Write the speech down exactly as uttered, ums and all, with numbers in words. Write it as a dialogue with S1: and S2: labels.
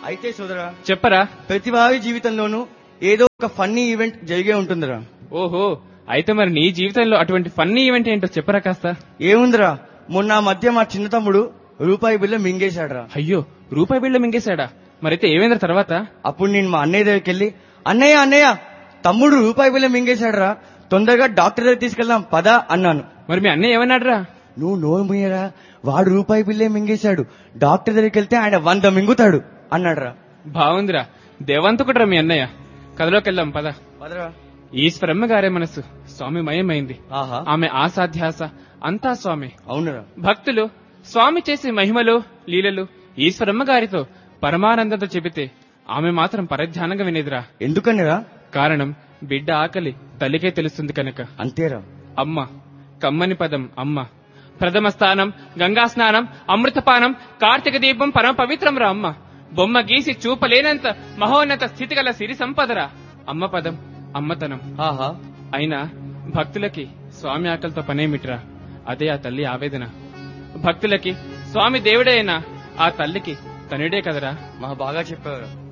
S1: అయితే సోదరా
S2: చెప్పరా.
S1: ప్రతి వారి జీవితంలోనూ ఏదో ఒక ఫన్నీ ఈవెంట్ జరిగే ఉంటుందిరా.
S2: ఓహో, అయితే మరి నీ జీవితంలో అటువంటి ఫన్నీ ఈవెంట్ ఏంటో చెప్పరా కాస్త.
S1: ఏముందిరా, మొన్న మధ్య మా చిన్న తమ్ముడు రూపాయి బిల్ల మింగేశాడురా.
S2: అయ్యో, రూపాయి బిళ్ళ మింగేశాడా? మరైతే ఏమైందిరా తర్వాత?
S1: అప్పుడు నేను మా అన్నయ్య దగ్గరికి వెళ్ళి, అన్నయ్య అన్నయ్య తమ్ముడు రూపాయి బిల్ల మింగేశాడురా, తొందరగా డాక్టర్ దగ్గర తీసుకెళ్దాం పదా అన్నాను.
S2: మరి మీ అన్నయ్య ఏమన్నాడురా?
S1: నువ్వు నోరు మీయరా, వాడు రూపాయి బిల్లే మింగేశాడు, డాక్టర్ దగ్గరికి వెళ్తే ఆయన వంద మింగుతాడు అన్నాడురా.
S2: బాగుందిరా, దేవంతకుడురా మీ అన్నయ్య. కథలోకి వెళ్దాం పద.
S1: పదరా.
S2: ఈశ్వరమ్మ గారే మనసు స్వామి మయమైంది.
S1: ఆహా,
S2: ఆమె ఆసాధ్యాస అంతా స్వామి.
S1: అవునరా.
S2: భక్తులు స్వామి చేసే మహిమలు లీలలు ఈశ్వరమ్మ గారితో పరమానందంతో చెబితే ఆమె మాత్రం పరధ్యానంగా వినేదిరా.
S1: ఎందుకనిరా?
S2: కారణం బిడ్డ ఆకలి తల్లికే తెలుస్తుంది కనుక.
S1: అంతేరా.
S2: అమ్మ, కమ్మని పదం అమ్మ. ప్రథమ స్థానం గంగా స్నానం, అమృతపానం, కార్తీక దీపం పరమ పవిత్రం రా అమ్మ. బొమ్మ గీసి చూపలేనంత మహోన్నత స్థితి గల సిరి సంపదరా అమ్మ పదం, అమ్మతనం.
S1: ఆహా,
S2: అయినా భక్తులకి స్వామి ఆకలితో పనేమిట్రా? అదే ఆ తల్లి ఆవేదన. భక్తులకి స్వామి దేవుడే అయినా ఆ తల్లికి తనుడే కదరా.
S1: మా బాగా చెప్పావురా.